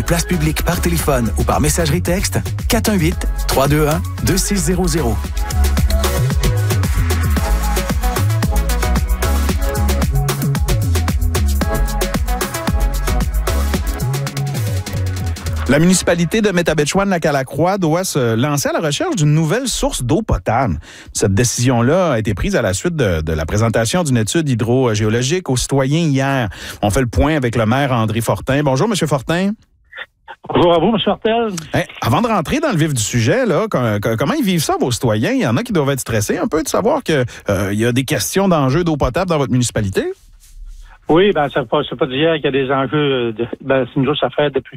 place publique par téléphone ou par messagerie texte, 418-321-2600. La municipalité de Métabetchouan-Lac-à-la-Croix doit se lancer à la recherche d'une nouvelle source d'eau potable. Cette décision-là a été prise à la suite de la présentation d'une étude hydrogéologique aux citoyens hier. On fait le point avec le maire André Fortin. Bonjour, M. Fortin. Bonjour à vous, M. Martel. Avant de rentrer dans le vif du sujet, là, comment ils vivent ça, vos citoyens? Il y en a qui doivent être stressés un peu de savoir qu'il y a des questions d'enjeux d'eau potable dans votre municipalité? Oui, c'est pas d'hier qu'il y a des enjeux. C'est une chose à faire depuis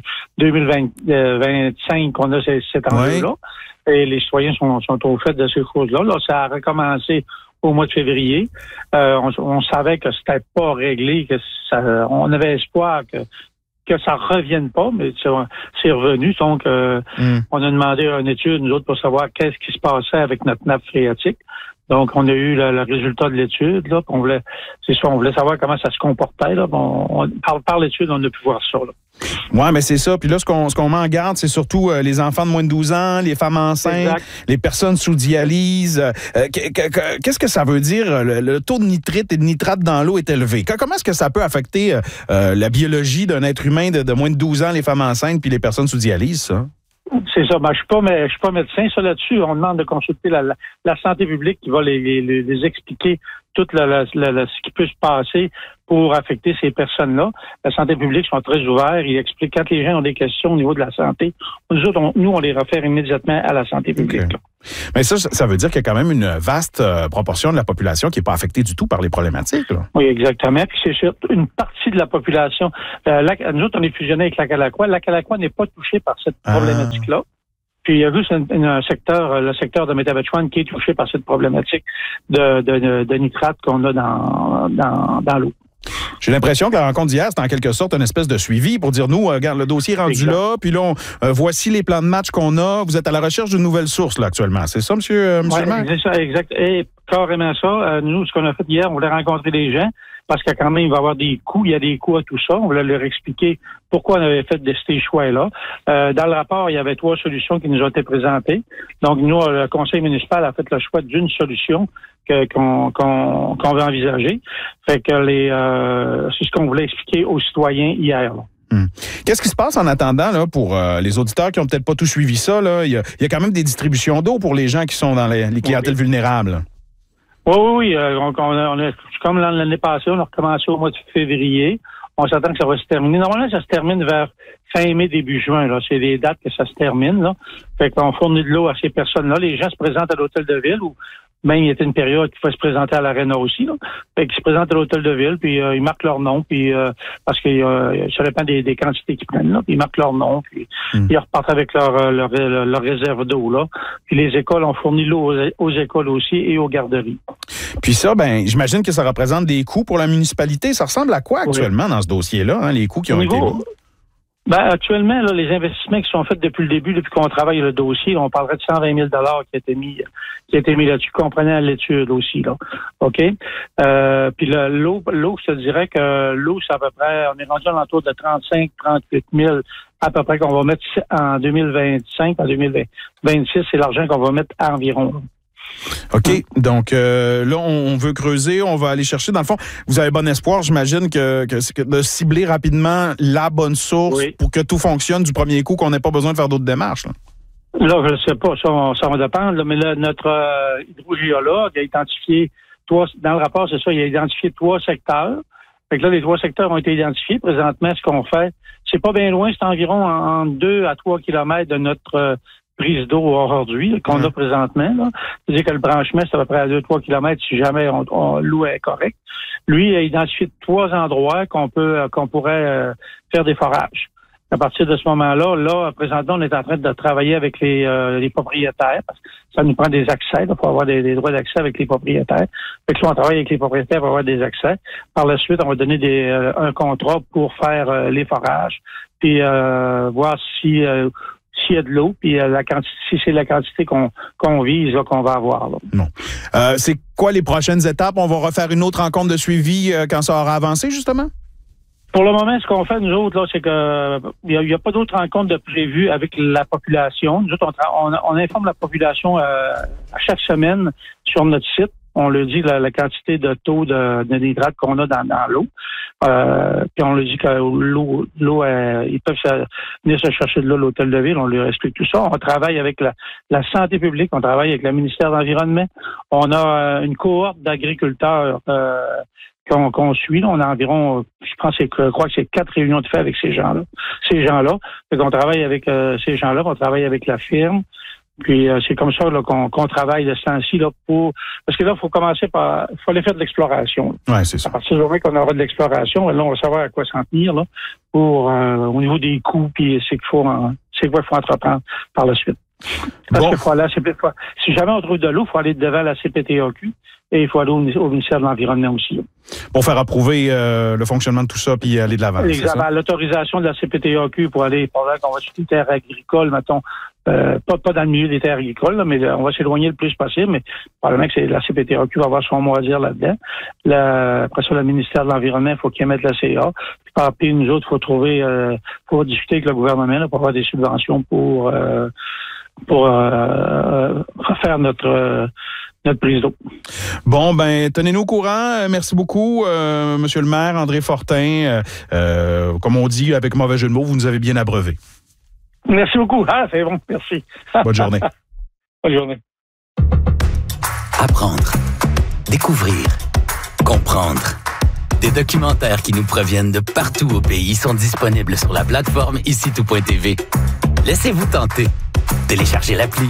2025 qu'on a cet enjeu-là. Oui. Et les citoyens sont au fait de ces choses-là. Là, ça a recommencé au mois de février. On savait que c'était pas réglé, on avait espoir que ça revienne pas, mais c'est revenu. Donc, on a demandé une étude, nous autres, pour savoir qu'est-ce qui se passait avec notre nappe phréatique. Donc, on a eu le résultat de l'étude. Là, on voulait savoir comment ça se comportait. Là. Par l'étude, on a pu voir ça. Oui, mais c'est ça. Puis là, ce qu'on met en garde, c'est surtout les enfants de moins de 12 ans, les femmes enceintes, les personnes sous dialyse. Qu'est-ce que ça veut dire? Le taux de nitrite et de nitrate dans l'eau est élevé. Comment est-ce que ça peut affecter la biologie d'un être humain de moins de 12 ans, les femmes enceintes puis les personnes sous dialyse, ça? C'est ça. Je suis pas médecin. Ça, là-dessus, on demande de consulter la santé publique qui va les expliquer tout ce qui peut se passer pour affecter ces personnes-là. La santé publique sont très ouverts. Ils expliquent quand les gens ont des questions au niveau de la santé. Nous, on les réfère immédiatement à la santé publique. Okay. Mais ça veut dire qu'il y a quand même une vaste proportion de la population qui n'est pas affectée du tout par les problématiques. Là. Oui, exactement. Puis c'est surtout une partie de la population. Nous autres, on est fusionnés avec Lac-à-la-Croix. Lac-à-la-Croix n'est pas touché par cette problématique-là. Puis il y a juste le secteur de Métabetchouan qui est touché par cette problématique de nitrate qu'on a dans l'eau. J'ai l'impression que la rencontre d'hier, c'est en quelque sorte une espèce de suivi pour dire, nous, regarde, le dossier est rendu là, puis là, voici les plans de match qu'on a. Vous êtes à la recherche d'une nouvelle source, là, actuellement. C'est ça, monsieur le maire? C'est ça, exact. Et carrément ça. Nous, ce qu'on a fait hier, on voulait rencontrer des gens, parce qu'il va y avoir des coûts. Il y a des coûts à tout ça. On voulait leur expliquer pourquoi on avait fait ces choix-là. Dans le rapport, il y avait 3 solutions qui nous ont été présentées. Donc, nous, le conseil municipal a fait le choix d'une solution qu'on veut envisager. Fait que c'est ce qu'on voulait expliquer aux citoyens hier. Là. Qu'est-ce qui se passe en attendant là pour les auditeurs qui n'ont peut-être pas tout suivi ça? Là? Il y a quand même des distributions d'eau pour les gens qui sont dans les clientèles vulnérables. Oui. On a, comme l'année passée, on a recommencé au mois de février. On s'attend que ça va se terminer. Normalement, ça se termine vers fin mai, début juin. Là, c'est les dates que ça se termine. Là. Fait qu'on fournit de l'eau à ces personnes-là. Les gens se présentent à l'hôtel de ville ou même il y a une période qu'il faut se présenter à l'Arena aussi. Là. Fait qu'ils se présentent à l'hôtel de ville, puis ils marquent leur nom, puis parce que ça dépend des quantités qu'ils prennent. Là, puis ils marquent leur nom, puis ils repartent avec leur réserve d'eau. Là. Puis les écoles ont fourni l'eau aux écoles aussi et aux garderies. Puis ça, j'imagine que ça représente des coûts pour la municipalité. Ça ressemble à quoi actuellement dans ce dossier-là, les coûts qui ont été mis? Actuellement, là, les investissements qui sont faits depuis le début, depuis qu'on travaille le dossier, on parlerait de 120 000 $ qui a été mis là-dessus, comprenant l'étude aussi, là. OK? Puis l'eau, je te dirais que l'eau, c'est à peu près, on est rendu à l'entour de 35-38 000 à peu près qu'on va mettre en 2025, en 2026, c'est l'argent qu'on va mettre environ. OK. Donc, là, on veut creuser, on va aller chercher. Dans le fond, vous avez bon espoir, j'imagine, que de cibler rapidement la bonne source pour que tout fonctionne du premier coup, qu'on n'ait pas besoin de faire d'autres démarches. Là, je ne sais pas, ça va dépendre. Là, mais là, notre hydrogéologue a identifié dans le rapport, c'est ça, il a identifié 3 secteurs. Fait que là, les 3 secteurs ont été identifiés. Présentement, ce qu'on fait, c'est pas bien loin, c'est environ en 2 à 3 kilomètres de notre prise d'eau aujourd'hui qu'on a présentement. Là. C'est-à-dire que le branchement, c'est à peu près à 2-3 kilomètres si jamais l'eau est correcte. Lui a identifié 3 endroits qu'on pourrait faire des forages. À partir de ce moment-là, présentement, on est en train de travailler avec les propriétaires. Parce que ça nous prend des accès. Il faut avoir des droits d'accès avec les propriétaires. Fait que là, on travaille avec les propriétaires pour avoir des accès. Par la suite, on va donner un contrat pour faire les forages. Puis voir s'il y a de l'eau, puis si c'est la quantité qu'on vise, là, qu'on va avoir. Là. Non. C'est quoi les prochaines étapes? On va refaire une autre rencontre de suivi quand ça aura avancé, justement? Pour le moment, ce qu'on fait, nous autres, là, c'est que il n'y a pas d'autres rencontres de prévues avec la population. Nous autres, on informe la population à chaque semaine sur notre site. On leur dit la quantité de taux de nitrate qu'on a dans l'eau. Puis on leur dit que l'eau ils peuvent venir se chercher de l'eau à l'hôtel de ville. On leur explique tout ça. On travaille avec la santé publique. On travaille avec le ministère de l'Environnement. On a une cohorte d'agriculteurs qu'on suit. Là. On a environ, je crois que c'est 4 réunions de fait avec ces gens-là. Fait qu'on travaille avec ces gens-là. On travaille avec la firme. Puis c'est comme ça là, qu'on travaille de ce temps-ci là parce que là il faut commencer faut aller faire de l'exploration. Ouais, c'est ça. À partir du moment qu'on aura de l'exploration, là on va savoir à quoi s'en tenir là pour au niveau des coûts puis c'est quoi il faut entreprendre par la suite. Parce qu'il faut aller si jamais on trouve de l'eau, il faut aller devant la CPTAQ et il faut aller au ministère de l'Environnement aussi. Là. Pour faire approuver le fonctionnement de tout ça puis aller de l'avant. Exactement. L'autorisation de la CPTAQ pour aller pendant qu'on va sur les terres agricoles, mettons. Pas dans le milieu des terres agricoles, là, mais on va s'éloigner le plus possible, mais probablement que la CPTAQ va avoir son mot à dire là-dedans. Après ça, le ministère de l'Environnement, il faut qu'il émette la CA. Puis nous autres, il faut discuter avec le gouvernement là, pour avoir des subventions pour refaire notre prise d'eau. Bon, ben, tenez-nous au courant. Merci beaucoup, Monsieur le maire, André Fortin. Comme on dit, avec mauvais jeu de mots, vous nous avez bien abreuvé. Merci beaucoup. Ah, c'est bon. Merci. Bonne journée. Bonne journée. Apprendre, découvrir, comprendre. Des documentaires qui nous proviennent de partout au pays sont disponibles sur la plateforme icitout.tv. Laissez-vous tenter. Téléchargez l'appli.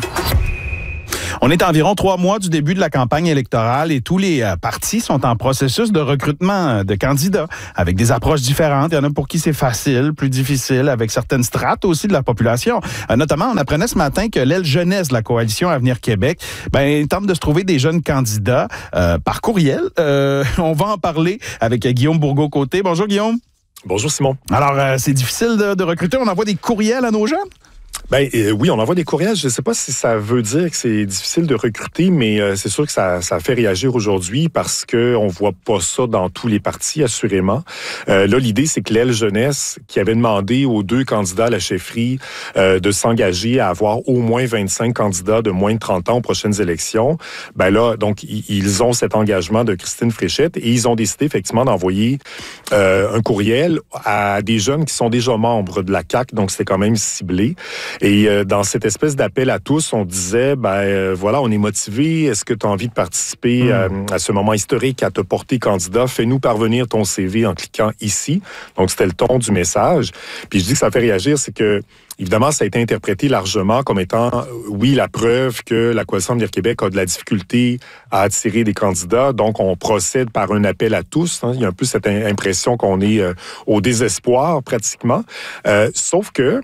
On est à environ 3 mois du début de la campagne électorale et tous les partis sont en processus de recrutement de candidats avec des approches différentes. Il y en a pour qui c'est facile, plus difficile, avec certaines strates aussi de la population. Notamment, on apprenait ce matin que l'aile jeunesse de la coalition Avenir Québec tente de se trouver des jeunes candidats par courriel. On va en parler avec Guillaume Bourgault-Côté. Bonjour Guillaume. Bonjour Simon. Alors, c'est difficile de recruter. On envoie des courriels à nos jeunes? Oui, on envoie des courriels. Je ne sais pas si ça veut dire que c'est difficile de recruter, mais c'est sûr que ça fait réagir aujourd'hui parce qu'on voit pas ça dans tous les partis, assurément. Là, l'idée, c'est que l'aile jeunesse, qui avait demandé aux 2 candidats à la chefferie de s'engager à avoir au moins 25 candidats de moins de 30 ans aux prochaines élections, donc, ils ont cet engagement de Christine Fréchette et ils ont décidé effectivement d'envoyer un courriel à des jeunes qui sont déjà membres de la CAQ, donc c'était quand même ciblé. Et dans cette espèce d'appel à tous, on disait, voilà, on est motivé. Est-ce que tu as envie de participer à ce moment historique, à te porter candidat? Fais-nous parvenir ton CV en cliquant ici. Donc, c'était le ton du message. Puis je dis que ça fait réagir, c'est que évidemment, ça a été interprété largement comme étant, oui, la preuve que la Coalition Avenir Québec a de la difficulté à attirer des candidats. Donc, on procède par un appel à tous. Hein. Il y a un peu cette impression qu'on est au désespoir, pratiquement. Sauf que,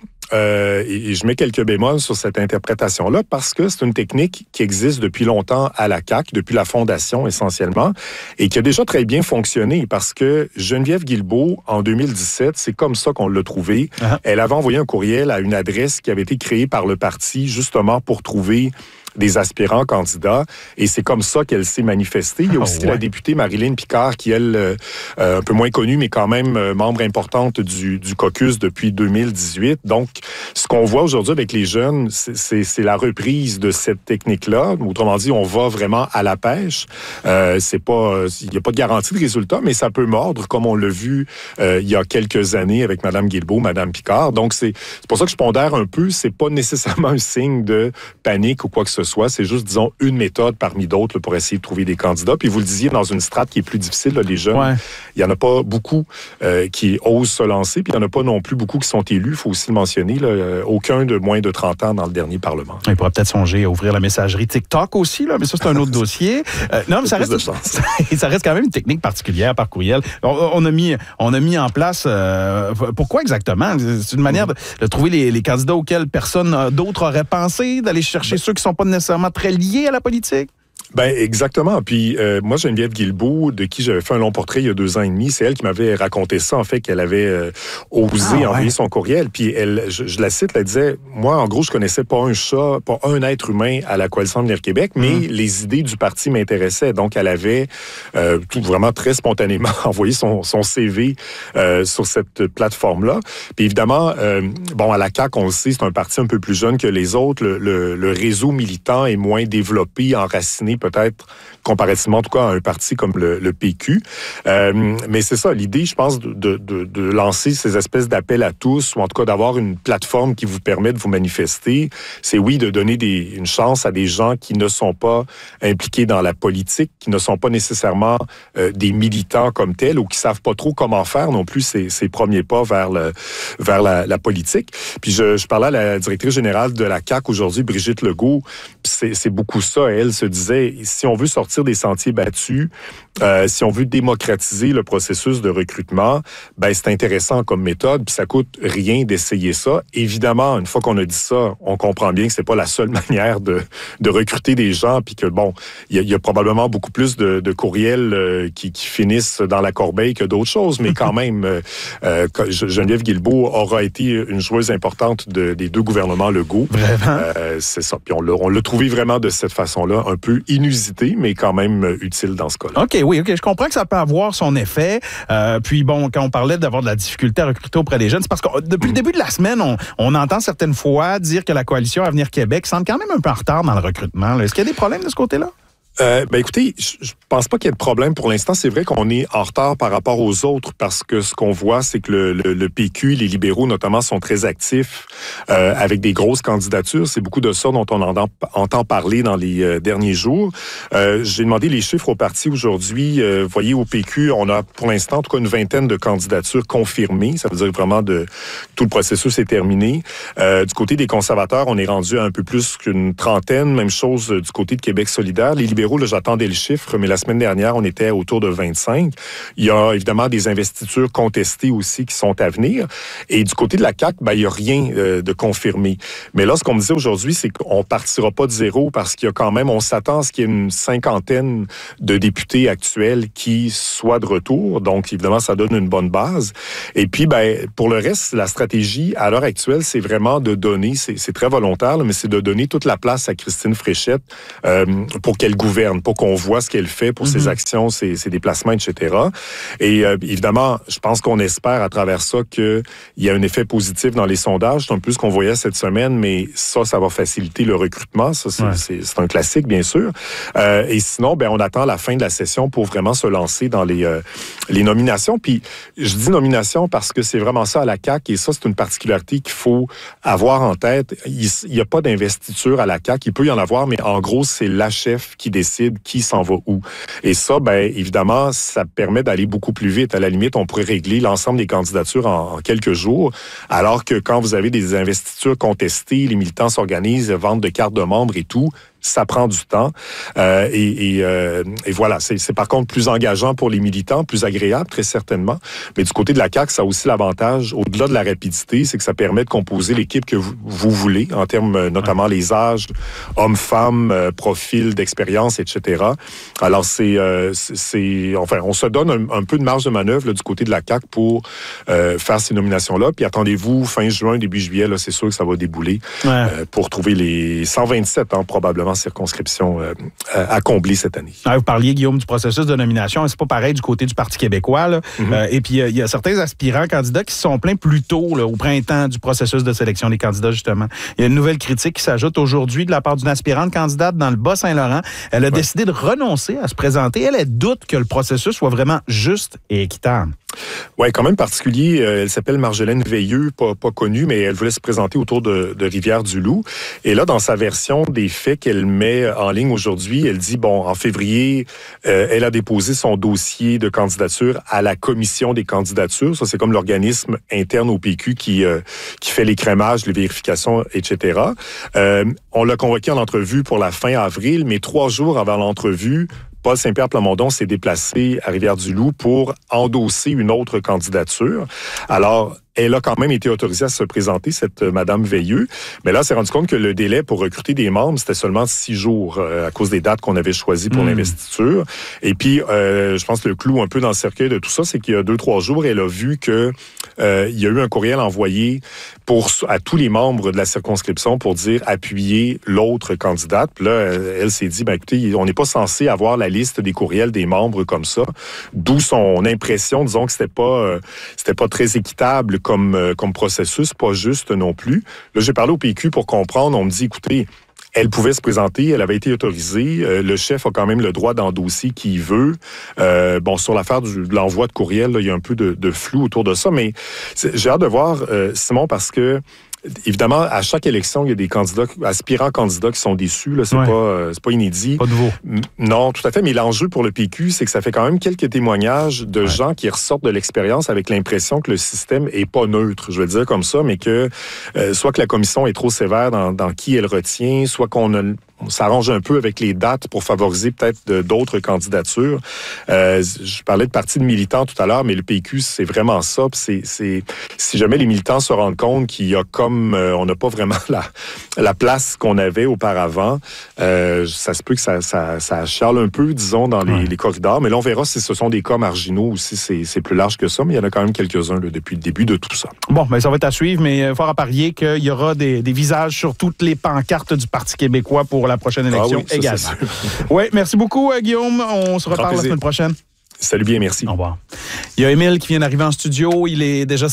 et je mets quelques bémols sur cette interprétation-là parce que c'est une technique qui existe depuis longtemps à la CAQ, depuis la fondation essentiellement, et qui a déjà très bien fonctionné parce que Geneviève Guilbeault, en 2017, c'est comme ça qu'on l'a trouvé. Uh-huh. Elle avait envoyé un courriel à une adresse qui avait été créée par le parti justement pour trouver des aspirants candidats, et c'est comme ça qu'elle s'est manifestée. Il y a aussi la députée Marilyn Picard, qui, elle, un peu moins connue, mais quand même membre importante du caucus depuis 2018. Donc, ce qu'on voit aujourd'hui avec les jeunes, c'est la reprise de cette technique-là. Autrement dit, on va vraiment à la pêche. C'est pas, il n'y a pas de garantie de résultat, mais ça peut mordre, comme on l'a vu il y a quelques années avec Mme Guilbeault, Mme Picard. Donc, c'est pour ça que je pondère un peu. C'est pas nécessairement un signe de panique ou quoi que ce soit. C'est juste, disons, une méthode parmi d'autres là, pour essayer de trouver des candidats. Puis vous le disiez, dans une strate qui est plus difficile, là, les jeunes, il n'y en a pas beaucoup qui osent se lancer, puis il n'y en a pas non plus beaucoup qui sont élus, il faut aussi le mentionner, là, aucun de moins de 30 ans dans le dernier Parlement. Il pourrait peut-être songer à ouvrir la messagerie TikTok aussi, là, mais ça, c'est un autre dossier. Non, mais ça reste quand même une technique particulière par courriel. On a mis en place... pourquoi exactement? C'est une manière de trouver les candidats auxquels personne d'autre aurait pensé, d'aller chercher ceux qui ne sont pas nécessairement très liés à la politique? Ben exactement. Puis moi, Geneviève Guilbeault, de qui j'avais fait un long portrait il y a 2 ans et demi, c'est elle qui m'avait raconté ça, en fait, qu'elle avait osé envoyer son courriel. Puis elle, je la cite, elle disait, moi, en gros, je connaissais pas un chat, pas un être humain à la Coalition Avenir Québec, mais les idées du parti m'intéressaient. Donc, elle avait tout vraiment très spontanément envoyé son CV sur cette plateforme-là. Puis évidemment, bon, à la CAQ, on le sait, c'est un parti un peu plus jeune que les autres. Le réseau militant est moins développé, enraciné peut-être comparativement en tout cas à un parti comme le PQ. Mais c'est ça, l'idée, je pense, de lancer ces espèces d'appels à tous, ou en tout cas d'avoir une plateforme qui vous permet de vous manifester, c'est oui, de donner une chance à des gens qui ne sont pas impliqués dans la politique, qui ne sont pas nécessairement des militants comme tels, ou qui savent pas trop comment faire non plus ces premiers pas vers la politique. Puis je parlais à la directrice générale de la CAQ aujourd'hui, Brigitte Legault, c'est beaucoup ça. Elle se disait, si on veut sortir des sentiers battus, si on veut démocratiser le processus de recrutement, ben c'est intéressant comme méthode, puis ça coûte rien d'essayer ça. Évidemment, une fois qu'on a dit ça, on comprend bien que c'est pas la seule manière de recruter des gens, puis que bon, il y a probablement beaucoup plus de courriels qui finissent dans la corbeille que d'autres choses, mais quand même, Geneviève Guilbeault aura été une joueuse importante des 2 gouvernements Legault. Vraiment? C'est ça. Puis on l'a trouvé vraiment de cette façon-là, un peu inusité, mais quand même utile dans ce cas-là. OK, je comprends que ça peut avoir son effet. Puis bon, quand on parlait d'avoir de la difficulté à recruter auprès des jeunes, c'est parce que depuis le début de la semaine, on entend certaines fois dire que la Coalition Avenir Québec semble quand même un peu en retard dans le recrutement. Est-ce qu'il y a des problèmes de ce côté-là? Ben écoutez, je pense pas qu'il y ait de problème pour l'instant. C'est vrai qu'on est en retard par rapport aux autres parce que ce qu'on voit, c'est que le PQ, les libéraux notamment, sont très actifs avec des grosses candidatures. C'est beaucoup de ça dont on entend parler dans les derniers jours. J'ai demandé les chiffres au parti aujourd'hui. Vous voyez, au PQ, on a pour l'instant en tout cas une 20aine de candidatures confirmées. Ça veut dire vraiment tout le processus est terminé. Du côté des conservateurs, on est rendu à un peu plus qu'une 30aine. Même chose du côté de Québec solidaire. Les libéraux, là, j'attendais le chiffre, mais la semaine dernière, on était autour de 25. Il y a évidemment des investitures contestées aussi qui sont à venir. Et du côté de la CAQ, ben, il n'y a rien de confirmé. Mais là, ce qu'on me disait aujourd'hui, c'est qu'on ne partira pas de zéro parce qu'il y a quand même, on s'attend à ce qu'il y ait une 50aine de députés actuels qui soient de retour. Donc, évidemment, ça donne une bonne base. Et puis, ben, pour le reste, la stratégie, à l'heure actuelle, c'est vraiment de donner, c'est très volontaire, là, mais c'est de donner toute la place à Christine Fréchette pour qu'elle gouverne, pour qu'on voit ce qu'elle fait pour ses actions, ses déplacements, etc. Et évidemment, je pense qu'on espère à travers ça qu'il y a un effet positif dans les sondages. C'est un peu ce qu'on voyait cette semaine, mais ça va faciliter le recrutement. Ça, c'est un classique, bien sûr. Et sinon, ben, on attend la fin de la session pour vraiment se lancer dans les nominations. Puis, je dis nomination parce que c'est vraiment ça à la CAQ, et ça, c'est une particularité qu'il faut avoir en tête. Il n'y a pas d'investiture à la CAQ. Il peut y en avoir, mais en gros, c'est la chef qui décide qui s'en va où. Et ça, ben évidemment, ça permet d'aller beaucoup plus vite. À la limite, on pourrait régler l'ensemble des candidatures en quelques jours, alors que quand vous avez des investitures contestées, les militants s'organisent, vendent de cartes de membres et tout, ça prend du temps. Et voilà, c'est par contre plus engageant pour les militants, plus agréable, très certainement. Mais du côté de la CAQ, ça a aussi l'avantage, au-delà de la rapidité, c'est que ça permet de composer l'équipe que vous voulez, en termes notamment les âges, hommes, femmes, profils d'expérience, etc. Alors, enfin, on se donne un peu de marge de manœuvre là, du côté de la CAQ pour faire ces nominations-là. Puis attendez-vous, fin juin, début juillet, là, c'est sûr que ça va débouler pour trouver les 127, probablement, circonscriptions à combler cette année. Vous parliez, Guillaume, du processus de nomination. C'est pas pareil du côté du Parti québécois. Là. Et puis, il y a certains aspirants candidats qui se sont plaints plus tôt, là, au printemps du processus de sélection des candidats, justement. Il y a une nouvelle critique qui s'ajoute aujourd'hui de la part d'une aspirante candidate dans le Bas-Saint-Laurent. Elle a décidé de renoncer à se présenter. Elle doute que le processus soit vraiment juste et équitable. Oui, quand même particulier. Elle s'appelle Marjolaine Veilleux, pas connue, mais elle voulait se présenter autour de Rivière-du-Loup. Et là, dans sa version des faits qu'elle met en ligne aujourd'hui, elle dit, bon, en février, elle a déposé son dossier de candidature à la commission des candidatures. Ça, c'est comme l'organisme interne au PQ qui fait l'écrémage, les vérifications, etc. On l'a convoqué en entrevue pour la fin avril, mais 3 jours avant l'entrevue, Paul Saint-Pierre Plamondon s'est déplacé à Rivière-du-Loup pour endosser une autre candidature. Alors, elle a quand même été autorisée à se présenter, cette Madame Veilleux. Mais là, on s'est rendu compte que le délai pour recruter des membres, c'était seulement 6 jours à cause des dates qu'on avait choisies pour l'investiture. Et puis, je pense que le clou un peu dans le cercueil de tout ça, c'est qu'il y a 2-3 jours, elle a vu que il y a eu un courriel envoyé à tous les membres de la circonscription pour dire appuyer l'autre candidate. Puis là, elle s'est dit, écoutez, on n'est pas censé avoir la liste des courriels des membres comme ça. D'où son impression, disons que c'était pas très équitable comme processus, pas juste non plus. Là, j'ai parlé au PQ pour comprendre. On me dit, écoutez, elle pouvait se présenter, elle avait été autorisée. Le chef a quand même le droit d'endosser qui veut. Sur l'affaire de l'envoi de courriel, là, il y a un peu de flou autour de ça, mais j'ai hâte de voir, Simon, parce que évidemment, à chaque élection, il y a des aspirants candidats qui sont déçus. Là, c'est pas inédit. Pas nouveau. Non, tout à fait. Mais l'enjeu pour le PQ, c'est que ça fait quand même quelques témoignages de gens qui ressortent de l'expérience avec l'impression que le système est pas neutre, je vais le dire comme ça, mais que soit que la commission est trop sévère dans qui elle retient, soit qu'on s'arrange un peu avec les dates pour favoriser peut-être d'autres candidatures. Je parlais de parti de militants tout à l'heure, mais le PQ, c'est vraiment ça. Si jamais les militants se rendent compte qu'il y a on n'a pas vraiment la place qu'on avait auparavant, ça se peut que ça chiale un peu, disons, dans les corridors. Mais là, on verra si ce sont des cas marginaux ou si c'est plus large que ça. Mais il y en a quand même quelques-uns là, depuis le début de tout ça. Bon, ça va être à suivre, mais fort à parier qu'il y aura des visages sur toutes les pancartes du Parti québécois pour la prochaine élection également. Oui, merci beaucoup, Guillaume. On se reparle la semaine prochaine. Salut bien, merci. Au revoir. Il y a Émile qui vient d'arriver en studio. Il est déjà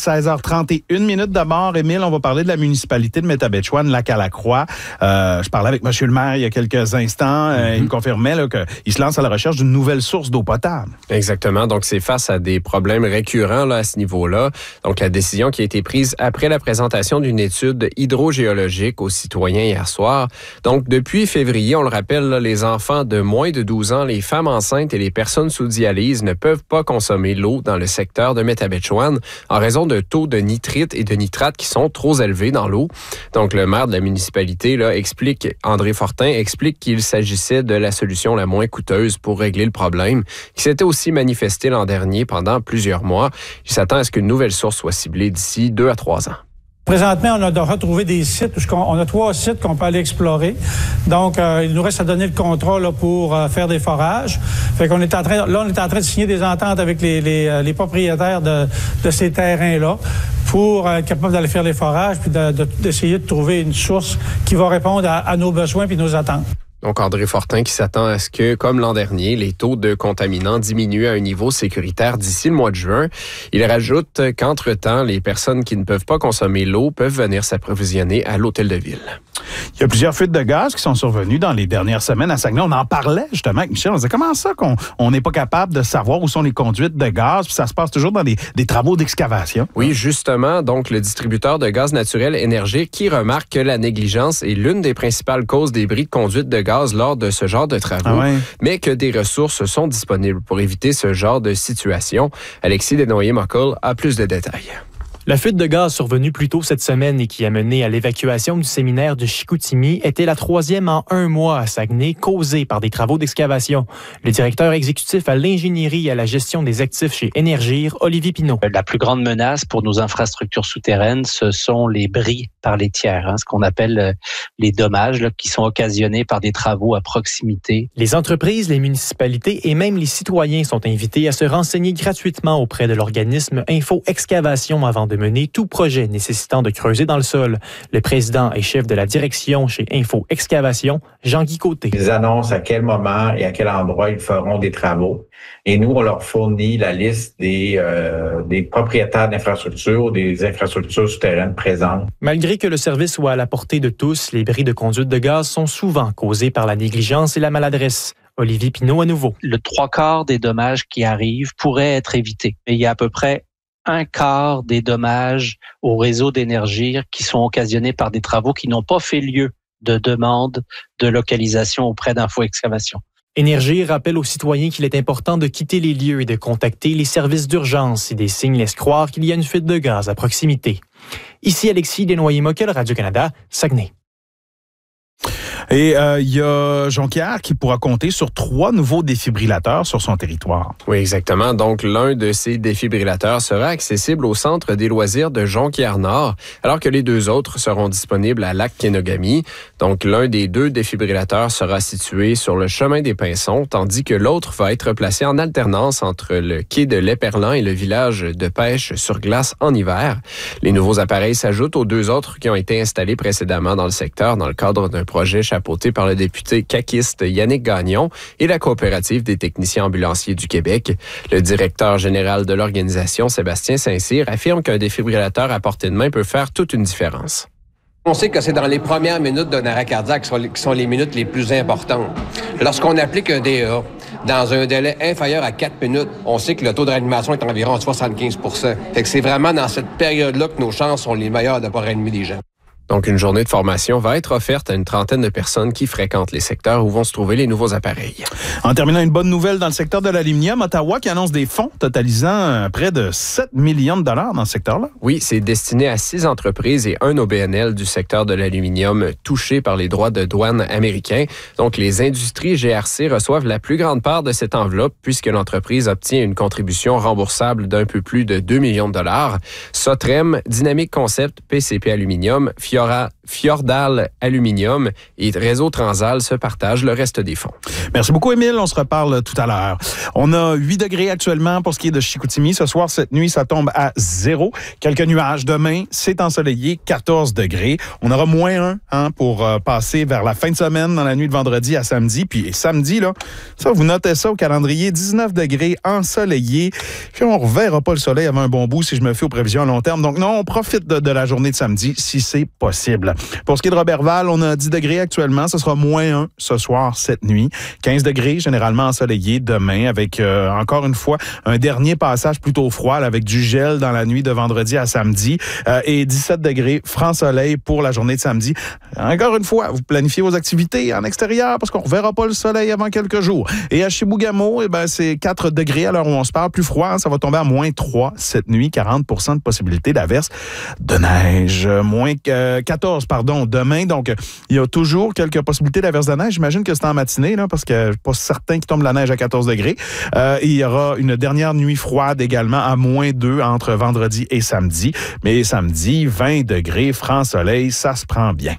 16h31 d'abord. Émile, on va parler de la municipalité de Métabetchouan, Lac-à-la-Croix. Je parlais avec M. le maire il y a quelques instants. Il me confirmait qu'il se lance à la recherche d'une nouvelle source d'eau potable. Exactement. Donc, c'est face à des problèmes récurrents là, à ce niveau-là. Donc, la décision qui a été prise après la présentation d'une étude hydrogéologique aux citoyens hier soir. Donc, depuis février, on le rappelle, là, les enfants de moins de 12 ans, les femmes enceintes et les personnes sous dialyse ne peuvent pas consommer l'eau dans le secteur de Métabetchouan en raison de taux de nitrite et de nitrate qui sont trop élevés dans l'eau. Donc, le maire de la municipalité, là, André Fortin, explique qu'il s'agissait de la solution la moins coûteuse pour régler le problème, qui s'était aussi manifesté l'an dernier pendant plusieurs mois. Il s'attend à ce qu'une nouvelle source soit ciblée d'ici 2 à 3 ans. Présentement, on a retrouvé des sites. On a 3 sites qu'on peut aller explorer. Donc, il nous reste à donner le contrat là, pour faire des forages. Fait qu'on est en train de signer des ententes avec les propriétaires de ces terrains-là pour être capable d'aller faire les forages puis d'essayer de trouver une source qui va répondre à nos besoins puis nos attentes. Donc, André Fortin qui s'attend à ce que, comme l'an dernier, les taux de contaminants diminuent à un niveau sécuritaire d'ici le mois de juin. Il rajoute qu'entre-temps, les personnes qui ne peuvent pas consommer l'eau peuvent venir s'approvisionner à l'hôtel de ville. Il y a plusieurs fuites de gaz qui sont survenues dans les dernières semaines à Saguenay. On en parlait justement avec Michel. On disait comment ça qu'on n'est pas capable de savoir où sont les conduites de gaz, puis ça se passe toujours dans des travaux d'excavation. Oui, justement. Donc, le distributeur de gaz naturel Énergique qui remarque que la négligence est l'une des principales causes des bris de conduite de gaz lors de ce genre de travaux, mais que des ressources sont disponibles pour éviter ce genre de situation. Alexis Desnoyers-Muckle a plus de détails. La fuite de gaz survenue plus tôt cette semaine et qui a mené à l'évacuation du séminaire de Chicoutimi était la 3e en 1 mois à Saguenay, causée par des travaux d'excavation. Le directeur exécutif à l'ingénierie et à la gestion des actifs chez Énergir, Olivier Pinault. La plus grande menace pour nos infrastructures souterraines, ce sont les bris par les tiers, ce qu'on appelle les dommages qui sont occasionnés par des travaux à proximité. Les entreprises, les municipalités et même les citoyens sont invités à se renseigner gratuitement auprès de l'organisme Info Excavation avant de mener tout projet nécessitant de creuser dans le sol. Le président et chef de la direction chez Info Excavation, Jean-Guy Côté. Ils annoncent à quel moment et à quel endroit ils feront des travaux. Et nous, on leur fournit la liste des propriétaires d'infrastructures, des infrastructures souterraines présentes. Malgré que le service soit à la portée de tous, les bris de conduite de gaz sont souvent causés par la négligence et la maladresse. Olivier Pinault à nouveau. Le 3/4 des dommages qui arrivent pourraient être évités. Et il y a à peu près 1/4 des dommages au réseau d'énergie qui sont occasionnés par des travaux qui n'ont pas fait lieu de demande de localisation auprès d'Info Excavation. Énergie rappelle aux citoyens qu'il est important de quitter les lieux et de contacter les services d'urgence si des signes laissent croire qu'il y a une fuite de gaz à proximité. Ici Alexis Desnoyers-Muckle, Radio-Canada, Saguenay. Et il y a Jonquière qui pourra compter sur 3 nouveaux défibrillateurs sur son territoire. Oui, exactement. Donc, l'un de ces défibrillateurs sera accessible au centre des loisirs de Jonquière-Nord, alors que les 2 autres seront disponibles à Lac-Kenogami. Donc, l'un des 2 défibrillateurs sera situé sur le chemin des Pinsons, tandis que l'autre va être placé en alternance entre le quai de l'Éperlan et le village de pêche sur glace en hiver. Les nouveaux appareils s'ajoutent aux 2 autres qui ont été installés précédemment dans le secteur dans le cadre d'un projet chapeauté par le député caquiste Yannick Gagnon et la Coopérative des techniciens ambulanciers du Québec. Le directeur général de l'organisation, Sébastien Saint-Cyr, affirme qu'un défibrillateur à portée de main peut faire toute une différence. On sait que c'est dans les premières minutes d'un arrêt cardiaque qui sont les minutes les plus importantes. Lorsqu'on applique un DEA dans un délai inférieur à 4 minutes, on sait que le taux de réanimation est environ 75 %. Fait que c'est vraiment dans cette période-là que nos chances sont les meilleures de ne pas réanimer des gens. Donc, une journée de formation va être offerte à une trentaine de personnes qui fréquentent les secteurs où vont se trouver les nouveaux appareils. En terminant, une bonne nouvelle dans le secteur de l'aluminium, Ottawa qui annonce des fonds totalisant près de 7 millions de dollars dans ce secteur-là. Oui, c'est destiné à 6 entreprises et un OBNL du secteur de l'aluminium touché par les droits de douane américains. Donc, les industries GRC reçoivent la plus grande part de cette enveloppe puisque l'entreprise obtient une contribution remboursable d'un peu plus de 2 millions de dollars. Sotrem, Dynamic Concept, PCP Aluminium, Fjordal Aluminium et Réseau Transal se partagent le reste des fonds. Merci beaucoup, Émile. On se reparle tout à l'heure. On a 8 degrés actuellement pour ce qui est de Chicoutimi. Ce soir, cette nuit, ça tombe à 0. Quelques nuages. Demain, c'est ensoleillé, 14 degrés. On aura moins 1 pour passer vers la fin de semaine dans la nuit de vendredi à samedi. Puis samedi, là, ça, vous notez ça au calendrier, 19 degrés, ensoleillé. Puis on ne reverra pas le soleil avant un bon bout si je me fie aux prévisions à long terme. Donc non, on profite de la journée de samedi si c'est possible. Pour ce qui est de Robertval, on a 10 degrés actuellement. Ce sera moins 1 ce soir, cette nuit. 15 degrés, généralement ensoleillé demain avec, encore une fois, un dernier passage plutôt froid là, avec du gel dans la nuit de vendredi à samedi. Et 17 degrés, franc soleil pour la journée de samedi. Encore une fois, vous planifiez vos activités en extérieur parce qu'on ne reverra pas le soleil avant quelques jours. Et à Chibougamau, c'est 4 degrés à l'heure où on se parle. Plus froid, ça va tomber à moins 3 cette nuit. 40 % de possibilité d'averse de neige. Moins 14, demain. Donc, il y a toujours quelques possibilités d'averse de neige. J'imagine que c'est en matinée, là, parce que je ne suis pas certain qu'il tombe la neige à 14 degrés. Il y aura une dernière nuit froide également à moins 2 entre vendredi et samedi. Mais samedi, 20 degrés, franc soleil, ça se prend bien.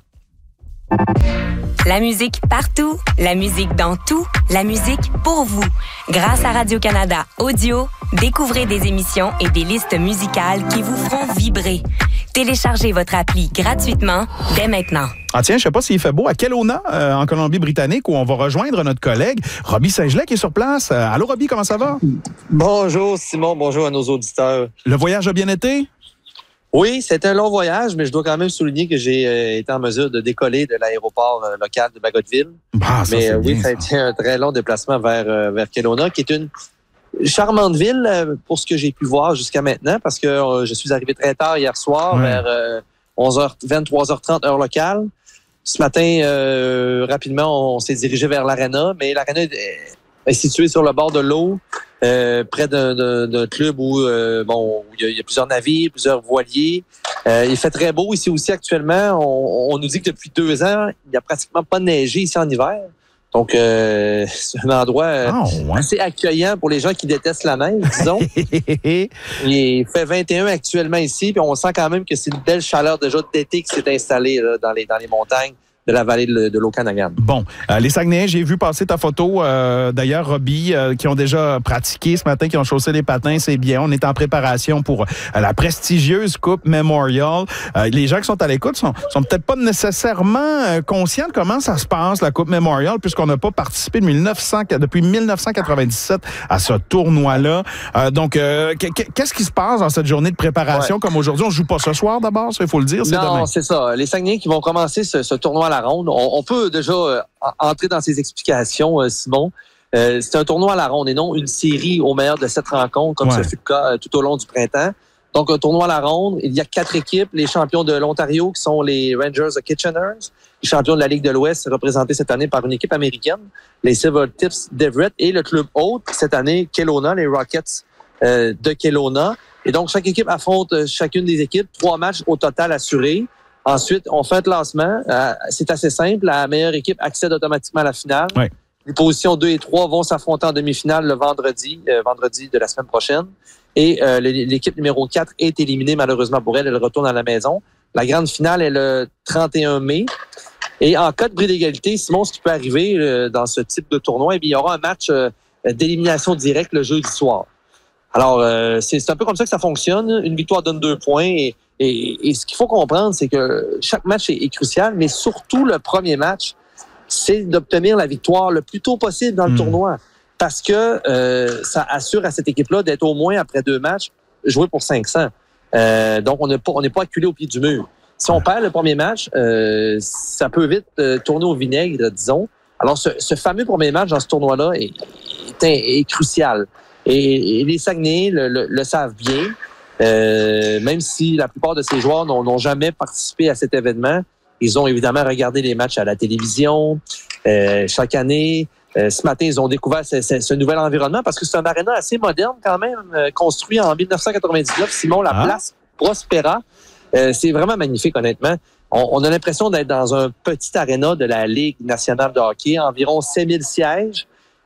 La musique partout, la musique dans tout, la musique pour vous. Grâce à Radio-Canada Audio, découvrez des émissions et des listes musicales qui vous feront vibrer. Téléchargez votre appli gratuitement dès maintenant. Ah tiens, je sais pas s'il fait beau à Kelowna, en Colombie-Britannique, où on va rejoindre notre collègue Robbie Saint-Gelais qui est sur place. Allô Robbie, comment ça va? Bonjour Simon, bonjour à nos auditeurs. Le voyage a bien été? Oui, c'était un long voyage, mais je dois quand même souligner que j'ai été en mesure de décoller de l'aéroport local de Bagotville. Ah, ça, mais oui, ça a été un très long déplacement vers Kelowna, qui est une charmante ville pour ce que j'ai pu voir jusqu'à maintenant, parce que je suis arrivé très tard hier soir, vers 23h30 heure locale. Ce matin, rapidement, on s'est dirigé vers l'aréna, mais l'aréna est située sur le bord de l'eau, près d'un club où il y a plusieurs navires, plusieurs voiliers. Il fait très beau ici aussi actuellement. On nous dit que depuis 2 ans, il n'y a pratiquement pas neigé ici en hiver. Donc, c'est un endroit assez accueillant pour les gens qui détestent la neige, disons. Il fait 21 actuellement ici, puis on sent quand même que c'est une belle chaleur déjà d'été qui s'est installée là, dans les montagnes de la vallée de l'Okanagan. Bon, les Saguenayens, j'ai vu passer ta photo, d'ailleurs, Robbie, qui ont déjà pratiqué ce matin, qui ont chaussé les patins, c'est bien. On est en préparation pour la prestigieuse Coupe Memorial. Les gens qui sont à l'écoute sont peut-être pas nécessairement conscients de comment ça se passe, la Coupe Memorial, puisqu'on n'a pas participé depuis 1997 à ce tournoi-là. Donc, qu'est-ce qui se passe dans cette journée de préparation comme aujourd'hui? On ne joue pas ce soir d'abord, ça, il faut le dire, c'est demain. Non, c'est ça. Les Saguenayens qui vont commencer ce tournoi à la ronde. On peut déjà entrer dans ces explications, Simon. C'est un tournoi à la ronde et non une série au meilleur de 7 rencontres, comme ce fut le cas tout au long du printemps. Donc, un tournoi à la ronde. Il y a 4 équipes. Les champions de l'Ontario, qui sont les Rangers de Kitchener. Les champions de la Ligue de l'Ouest, représentés cette année par une équipe américaine, les Silvertips d'Everett. Et le club hôte, cette année, Kelowna, les Rockets de Kelowna. Et donc, chaque équipe affronte chacune des équipes. 3 matchs au total assurés. Ensuite, on fait un classement. C'est assez simple. La meilleure équipe accède automatiquement à la finale. Oui. Les positions 2 et 3 vont s'affronter en demi-finale le vendredi de la semaine prochaine. Et l'équipe numéro 4 est éliminée, malheureusement pour elle. Elle retourne à la maison. La grande finale est le 31 mai. Et en cas de bris d'égalité, Simon, ce qui peut arriver dans ce type de tournoi, il y aura un match d'élimination directe le jeudi soir. Alors, c'est un peu comme ça que ça fonctionne. Une victoire donne 2 points. Et ce qu'il faut comprendre, c'est que chaque match est crucial, mais surtout le premier match, c'est d'obtenir la victoire le plus tôt possible dans le tournoi. Parce que ça assure à cette équipe-là d'être au moins, après 2 matchs, joué pour 500. Donc, on n'est pas acculé au pied du mur. Si on perd le premier match, ça peut vite tourner au vinaigre, disons. Alors, ce fameux premier match dans ce tournoi-là est crucial. Et les Saguenayens le savent bien. Même si la plupart de ces joueurs n'ont jamais participé à cet événement, ils ont évidemment regardé les matchs à la télévision chaque année. Ce matin, ils ont découvert ce nouvel environnement parce que c'est un aréna assez moderne quand même, construit en 1999. Simon, la place Prospera. C'est vraiment magnifique, honnêtement. On a l'impression d'être dans un petit aréna de la Ligue nationale de hockey, environ 5000 sièges.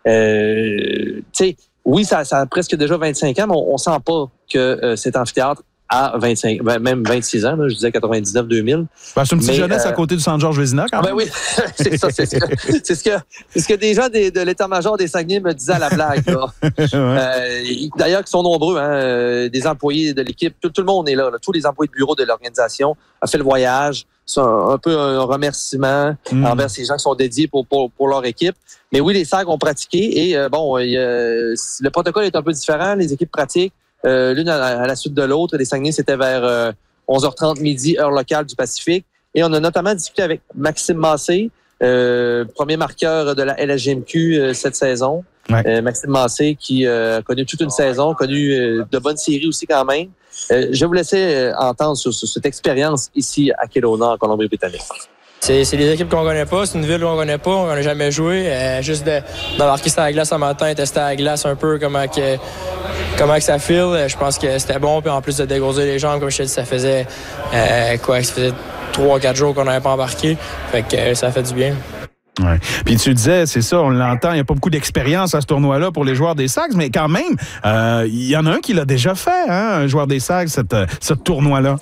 Oui, ça a presque déjà 25 ans, mais on sent pas que cet amphithéâtre a 25, même 26 ans. Là, je disais 99-2000. C'est une petite jeunesse à côté du Centre-Georges Vézina, quand même. Oui, c'est ça. C'est ce que des gens de l'état-major des Saguenay me disaient à la blague. D'ailleurs, qui sont nombreux, des employés de l'équipe. Tout le monde est là. Tous les employés de bureau de l'organisation ont fait le voyage. C'est un peu un remerciement envers ces gens qui sont dédiés pour leur équipe. Mais oui, les Sags ont pratiqué et le protocole est un peu différent. Les équipes pratiquent l'une à la suite de l'autre. Les Saguenay, c'était vers 11h30 midi, heure locale du Pacifique. Et on a notamment discuté avec Maxime Massé, premier marqueur de la LSGMQ cette saison. Ouais. Maxime Massé qui a connu toute une saison, connu de bonnes séries aussi quand même. Je vais vous laisser entendre sur cette expérience ici à Kelowna, en Colombie-Britannique. C'est des équipes qu'on connaît pas, c'est une ville qu'on connaît pas, on n'a jamais joué. Juste d'embarquer sur la glace ce matin, tester la glace un peu, comment que ça file. Je pense que c'était bon, puis en plus de dégrossir les jambes, comme je t'ai dit, ça faisait 3-4 jours qu'on n'avait pas embarqué. Fait que ça fait du bien. Ouais. Puis tu disais, c'est ça, on l'entend, il n'y a pas beaucoup d'expérience à ce tournoi-là pour les joueurs des Sags, mais quand même, il y en a un qui l'a déjà fait, un joueur des Sags, ce tournoi-là.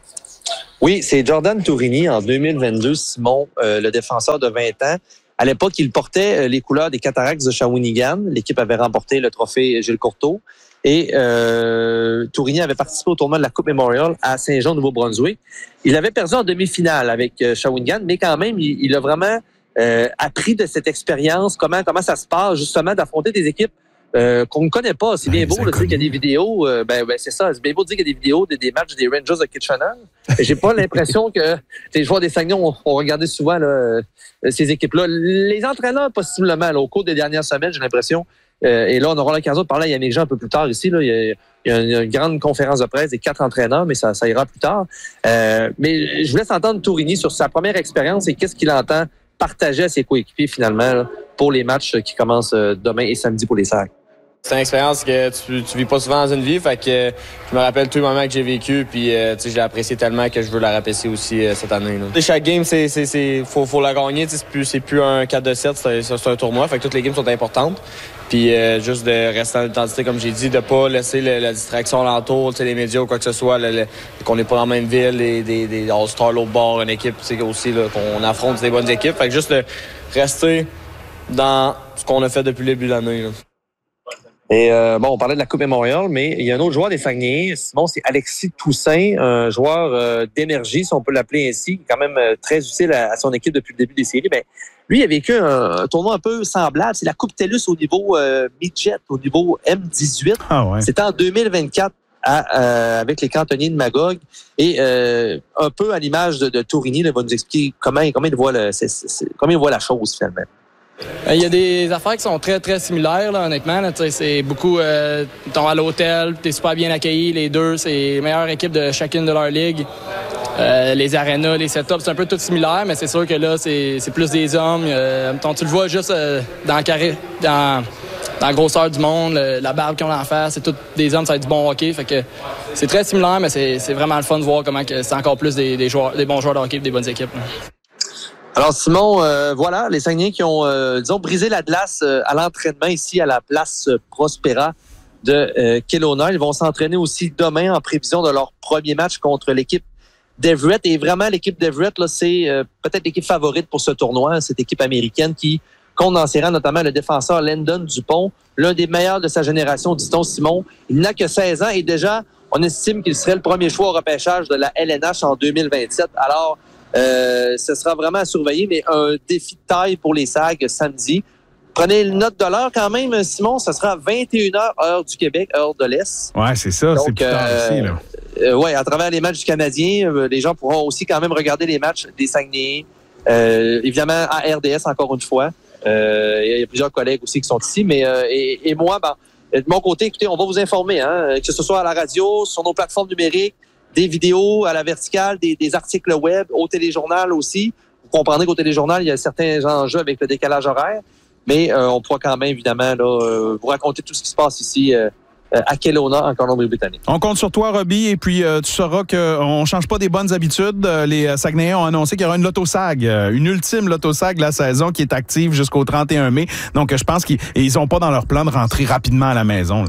Oui, c'est Jordan Tourini en 2022, Simon, le défenseur de 20 ans. À l'époque, il portait les couleurs des Cataractes de Shawinigan. L'équipe avait remporté le trophée Gilles Courteau. Et Tourini avait participé au tournoi de la Coupe Memorial à Saint-Jean, Nouveau-Brunswick. Il avait perdu en demi-finale avec Shawinigan, mais quand même, il a vraiment appris de cette expérience, comment ça se passe justement d'affronter des équipes qu'on ne connaît pas. C'est bien beau de dire qu'il y a des vidéos. C'est ça. C'est bien beau de dire qu'il y a des vidéos des matchs des Rangers de Kitchener. J'ai pas l'impression que les joueurs des Saguenay ont regardé souvent ces équipes-là. Les entraîneurs, possiblement, au cours des dernières semaines, j'ai l'impression. Et là, on aura l'occasion de parler à Yannick Jean un peu plus tard ici. Là. Il y a une grande conférence de presse des 4 entraîneurs, mais ça ira plus tard. Mais je vous laisse entendre Tourini sur sa première expérience et qu'est-ce qu'il entend partager à ses coéquipiers, finalement, là, pour les matchs qui commencent demain et samedi pour les Sags. C'est une expérience que tu vis pas souvent dans une vie, fait que je me rappelle tous les moments que j'ai vécu, puis je l'ai apprécié tellement que je veux la répéter aussi cette année. Là. Chaque game, faut la gagner, c'est plus un 4-7, c'est un tournoi, fait que toutes les games sont importantes. Puis juste de rester dans l'intensité, comme j'ai dit, de pas laisser la distraction alentour, les médias ou quoi que ce soit, qu'on n'est pas dans la même ville, des All-Stars l'autre bord, une équipe aussi là, qu'on affronte des bonnes équipes. Fait que juste de rester dans ce qu'on a fait depuis le début de l'année. Là. Et on parlait de la Coupe Memorial, mais il y a un autre joueur des Saguenay, Simon, c'est Alexis Toussaint, un joueur d'énergie, si on peut l'appeler ainsi, quand même très utile à son équipe depuis le début des séries. Mais lui, il a vécu un tournoi un peu semblable. C'est la Coupe TELUS au niveau midget, au niveau M18. Ah ouais. C'était en 2024 avec les cantonniers de Magog. Et un peu à l'image de Tourini, il va nous expliquer comment il voit la chose, finalement. Il y a des affaires qui sont très, très similaires, là, honnêtement. Là, c'est beaucoup... t'es à l'hôtel, t'es super bien accueilli. Les deux, c'est les meilleures équipes de chacune de leur ligue. Les arénas, les setups, c'est un peu tout similaire, mais c'est sûr que là, c'est plus des hommes. Tu le vois juste dans dans la grosseur du monde, la barbe qu'ils ont en face, c'est tous des hommes, ça va être du bon hockey. Fait que c'est très similaire, mais c'est vraiment le fun de voir comment que c'est encore plus des bons joueurs de hockey et des bonnes équipes. Alors Simon, voilà, les Saguenayens qui ont, brisé la glace à l'entraînement ici à la place Prospera de Kelowna. Ils vont s'entraîner aussi demain en prévision de leur premier match contre l'équipe d'Everett. Et vraiment, l'équipe d'Everett, là, c'est peut-être l'équipe favorite pour ce tournoi, cette équipe américaine qui compte dans ses rangs notamment le défenseur Landon Dupont, l'un des meilleurs de sa génération, dit-on Simon. Il n'a que 16 ans et déjà, on estime qu'il serait le premier choix au repêchage de la LNH en 2027. Alors, ce sera vraiment à surveiller, mais un défi de taille pour les Sags samedi. Prenez une note de l'heure quand même, Simon. Ça sera 21h, heure du Québec, heure de l'Est. Ouais, c'est ça. Donc, c'est plus tard ici, là. Oui, à travers les matchs du Canadien, les gens pourront aussi quand même regarder les matchs des Saguenayens. Évidemment, à RDS, encore une fois. Il y a plusieurs collègues aussi qui sont ici. Mais et moi, de mon côté, écoutez, on va vous informer, que ce soit à la radio, sur nos plateformes numériques, des vidéos à la verticale, des articles web, au téléjournal aussi. Vous comprendrez qu'au téléjournal, il y a certains enjeux avec le décalage horaire, mais on pourra quand même, évidemment, là, vous raconter tout ce qui se passe ici à Kelowna, en Colombie-Britannique. On compte sur toi, Robbie, et puis tu sauras qu'on ne change pas des bonnes habitudes. Les Saguenayens ont annoncé qu'il y aura une Lotto-Sag, une ultime Lotto-Sag de la saison qui est active jusqu'au 31 mai. Donc, je pense qu'ils n'ont pas dans leur plan de rentrer rapidement à la maison, là.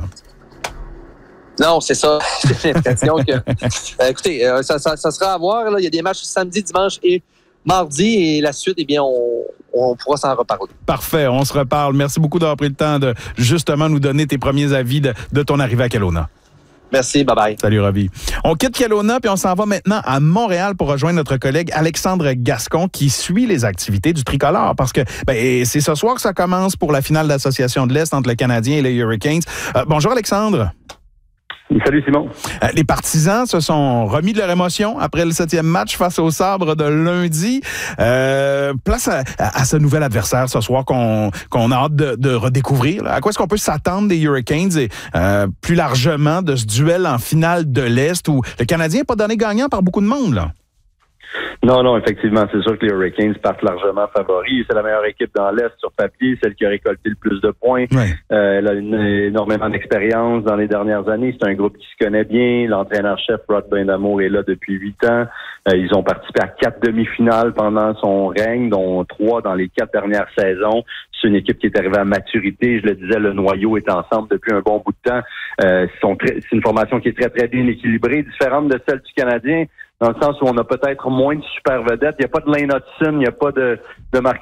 Non, c'est ça. J'ai l'impression que... écoutez, ça sera à voir. Là. Il y a des matchs samedi, dimanche et mardi. Et la suite, eh bien, on pourra s'en reparler. Parfait, on se reparle. Merci beaucoup d'avoir pris le temps de justement nous donner tes premiers avis de ton arrivée à Kelowna. Merci, bye-bye. Salut, Robbie. On quitte Kelowna, puis on s'en va maintenant à Montréal pour rejoindre notre collègue Alexandre Gascon qui suit les activités du Tricolore parce que c'est ce soir que ça commence pour la finale d'Association de l'Est entre le Canadien et les Hurricanes. Bonjour, Alexandre. Salut Simon. Les partisans se sont remis de leur émotion après le 7e match face aux Sabres de lundi. Place à ce nouvel adversaire ce soir qu'on a hâte de redécouvrir. À quoi est-ce qu'on peut s'attendre des Hurricanes et plus largement de ce duel en finale de l'Est où le Canadien n'est pas donné gagnant par beaucoup de monde, là? Non, effectivement, c'est sûr que les Hurricanes partent largement favoris. C'est la meilleure équipe dans l'Est sur papier, celle qui a récolté le plus de points. Ouais. Elle a énormément d'expérience dans les dernières années. C'est un groupe qui se connaît bien. L'entraîneur-chef Rod Brindamour est là depuis 8 ans. Ils ont participé à 4 demi-finales pendant son règne, dont 3 dans les 4 dernières saisons. C'est une équipe qui est arrivée à maturité. Je le disais, le noyau est ensemble depuis un bon bout de temps. C'est une formation qui est très, très bien équilibrée, différente de celle du Canadien, dans le sens où on a peut-être moins de super vedettes. Il n'y a pas de Lane Hudson, il n'y a pas de Marc